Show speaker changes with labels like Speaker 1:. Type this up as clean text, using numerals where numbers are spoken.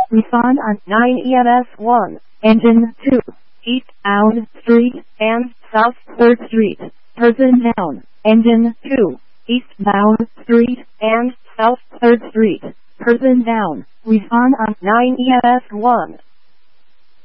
Speaker 1: Respond on 9 EMS1. Engine 2. Eastbound Street and South 3rd Street. Person down. Engine 2. Eastbound Street and South 3rd Street. Person down. Respond on 9 EMS1.